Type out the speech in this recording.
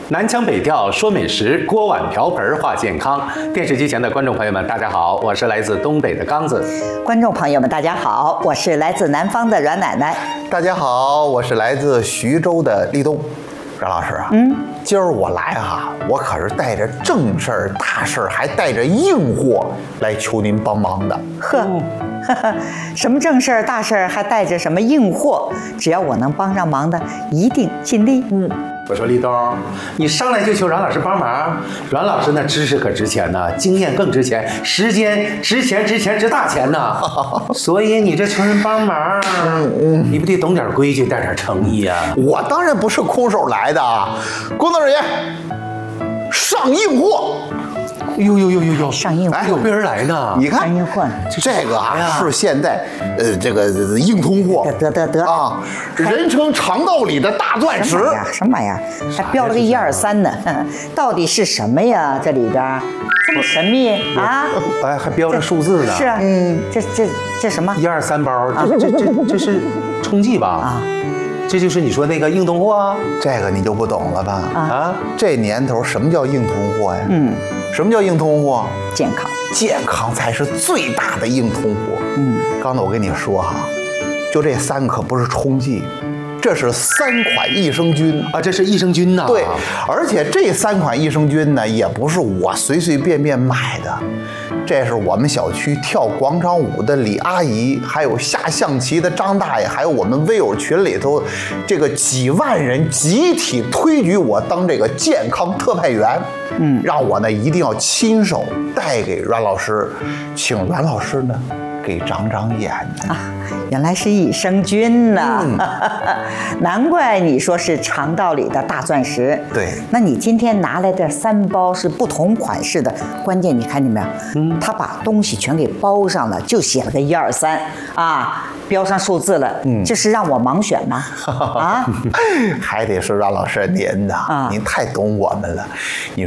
南腔北调说美食，锅碗瓢盆话健康。电视机前的观众朋友们，大家好，我是来自东北的刚子。 观众朋友们，大家好，我是来自南方的阮奶奶。 大家好，我是来自徐州的立冬。阮老师啊，今儿我来我可是带着正事儿、大事儿，还带着硬货来求您帮忙的。 什么正事儿、大事儿，还带着什么硬货？只要我能帮上忙的，一定尽力。 我说立冬，你上来就求阮老师帮忙，阮老师那知识可值钱呢，经验更值钱，时间值钱，值大钱呢。所以你这求人帮忙，你不得懂点规矩，带点诚意啊？ 我当然不是空手来的啊！工作人员，上硬货！ 呦， 上硬货， 有备而来呢。 你看上硬货， 这个是现在这个硬通货。 得啊，人称肠道里的大钻石。 什么玩意儿？还标了个1、2、3呢？到底是什么呀？这里边这么神秘啊？ 哎，还标着数字呢。 是啊，这什么 ？1、2、3包，这是冲剂吧？啊。这就是你说那个硬通货啊？ 这个你就不懂了吧？啊，这年头什么叫硬通货呀？什么叫硬通货？ 健康， 健康才是最大的硬通货。刚才我跟你说就这3个可不是冲剂，这是3款益生菌啊，这是益生菌呐。 对，而且这3款益生菌呢，也不是我随随便便买的。这是我们小区跳广场舞的李阿姨，还有下象棋的张大爷，还有我们微友群里头这个几万人集体推举我当这个健康特派员，让我呢一定要亲手带给阮老师，请阮老师呢给长眼呢。 原来是益生菌呢，难怪你说是肠道里的大钻石。 对， 那你今天拿来的3包是不同款式的，关键你看见没有？他把东西全给包上了，就写了个1、2、3啊，标上数字了。这是让我盲选吗？ 还得是阮老师您的，您太懂我们了。你